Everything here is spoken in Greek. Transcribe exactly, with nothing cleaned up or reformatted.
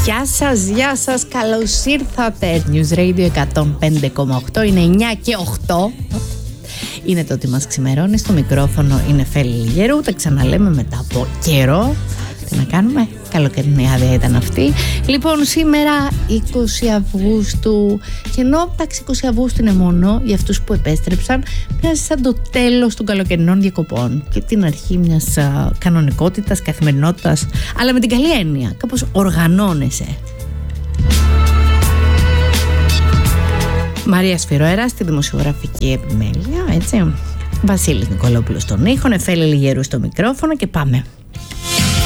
Γεια σας, γεια σας, καλώς ήρθατε. News Radio εκατόν πέντε κόμμα οκτώ, είναι εννιά και οκτώ. Είναι το ότι μας ξημερώνει, στο μικρόφωνο είναι Φέλη Λιγερού. Τα ξαναλέμε μετά από καιρό. Τι να κάνουμε, καλοκαιρινή άδεια ήταν αυτή. Λοιπόν, σήμερα είκοσι Αυγούστου. Και ενώ εντάξει, είκοσι Αυγούστου είναι μόνο για αυτούς που επέστρεψαν, μοιάζει σαν το τέλος των καλοκαιρινών διακοπών και την αρχή μιας α, κανονικότητας, καθημερινότητας, αλλά με την καλή έννοια. Κάπως οργανώνεσαι. Μαρία Σφυροέρα στη δημοσιογραφική επιμέλεια, έτσι. Βασίλης Νικολόπουλος στον ήχο, Εφέλη Λιγερού στο μικρόφωνο και πάμε.